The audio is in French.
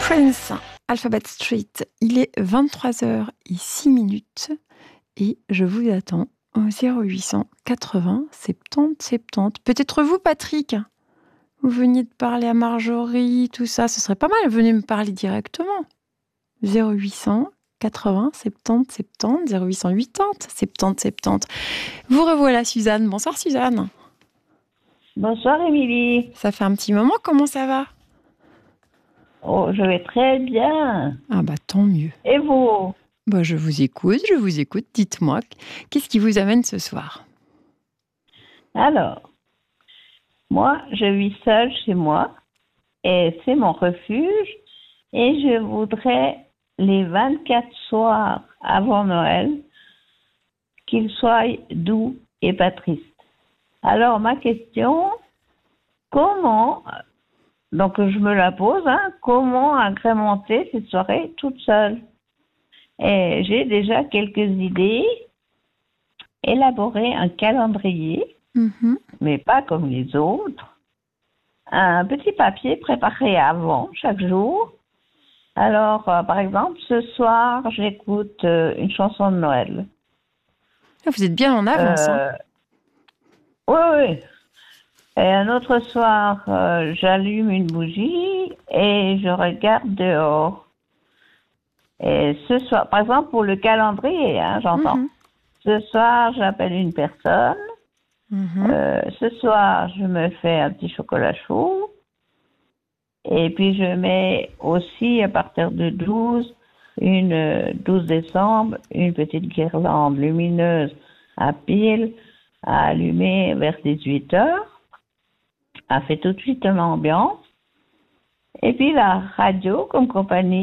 Prince, Alphabet Street. Il est 23h06 et je vous attends au 0800 80 70 70. Peut-être vous, Patrick, vous veniez de parler à Marjorie, tout ça. Ce serait pas mal, venez me parler directement. 0800 80 70 70, 0800 80 70 70. Vous revoilà, Suzanne. Bonsoir, Suzanne. Bonsoir, Émilie. Ça fait un petit moment, comment ça va? Oh, je vais très bien. Ah bah tant mieux. Et vous? Bah je vous écoute. Dites-moi, qu'est-ce qui vous amène ce soir? Alors, moi, je vis seule chez moi et c'est mon refuge et je voudrais les 24 soirs avant Noël qu'ils soient doux et pas tristes. Alors, ma question, comment, donc je me la pose, comment agrémenter cette soirée toute seule? Et j'ai déjà quelques idées. Élaborer un calendrier, mais pas comme les autres. Un petit papier préparé avant, chaque jour. Alors, par exemple, ce soir, j'écoute une chanson de Noël. Vous êtes bien en avance. Oui. Et un autre soir, j'allume une bougie et je regarde dehors. Et ce soir, par exemple, pour le calendrier, j'entends. Ce soir, j'appelle une personne. Ce soir, je me fais un petit chocolat chaud. Et puis, je mets aussi, à partir de 12 décembre, une petite guirlande lumineuse à pile à allumer vers 18 heures. Ça fait tout de suite l'ambiance. Et puis, la radio comme compagnie.